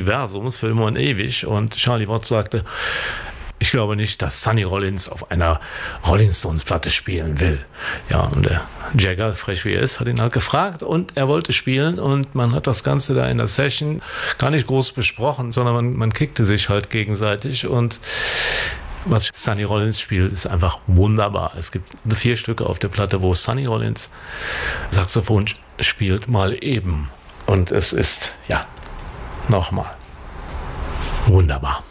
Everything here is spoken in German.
Universums für immer und ewig. Und Charlie Watts sagte, ich glaube nicht, dass Sonny Rollins auf einer Rolling Stones Platte spielen will. Ja, und der Jagger, frech wie er ist, hat ihn halt gefragt und er wollte spielen und man hat das Ganze da in der Session gar nicht groß besprochen, sondern man kickte sich halt gegenseitig und was Sonny Rollins spielt, ist einfach wunderbar. Es gibt 4 Stücke auf der Platte, wo Sonny Rollins Saxophon spielt, mal eben. Und es ist, ja, nochmal wunderbar.